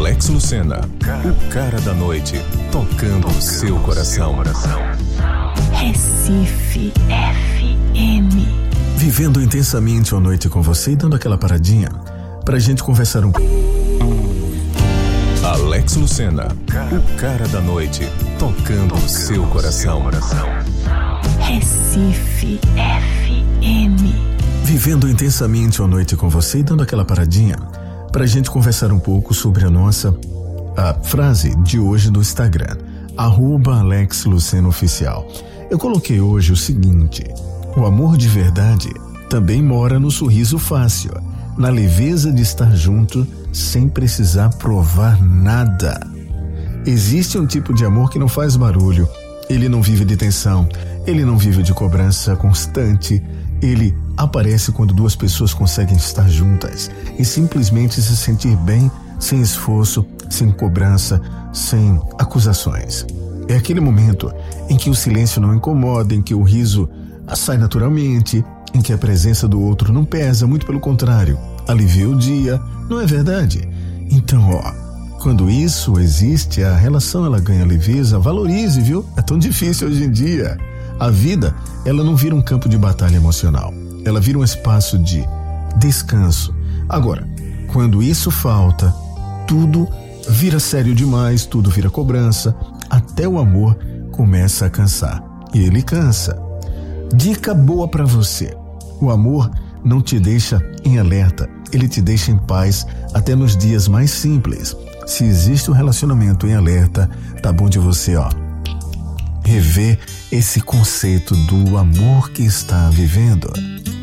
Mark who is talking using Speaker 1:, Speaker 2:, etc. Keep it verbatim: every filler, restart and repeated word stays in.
Speaker 1: Alex Lucena, o cara da noite, tocando o seu coração.
Speaker 2: Recife F M.
Speaker 3: Vivendo intensamente uma noite com você e dando aquela paradinha pra gente conversar um pouco.
Speaker 1: Alex Lucena, o cara da noite, tocando o seu coração.
Speaker 2: Recife F M.
Speaker 3: Vivendo intensamente uma noite com você e dando aquela paradinha pra gente conversar um pouco sobre a nossa a frase de hoje do Instagram, arroba Alex Lucena Oficial. Eu coloquei hoje o seguinte: o amor de verdade também mora no sorriso fácil, na leveza de estar junto sem precisar provar nada. Existe um tipo de amor que não faz barulho, ele não vive de tensão, ele não vive de cobrança constante, ele aparece quando duas pessoas conseguem estar juntas e simplesmente se sentir bem, sem esforço, sem cobrança, sem acusações. É aquele momento em que o silêncio não incomoda, em que o riso sai naturalmente, em que a presença do outro não pesa, muito pelo contrário, alivia o dia, não é verdade? Então, ó, quando isso existe, a relação ela ganha leveza, valorize, viu? É tão difícil hoje em dia. A vida, ela não vira um campo de batalha emocional, ela vira um espaço de descanso. Agora, quando isso falta, tudo vira sério demais, tudo vira cobrança, até o amor começa a cansar. E ele cansa. Dica boa pra você: o amor não te deixa em alerta, ele te deixa em paz até nos dias mais simples. Se existe um relacionamento em alerta, tá bom de você, ó, rever esse conceito do amor que está vivendo.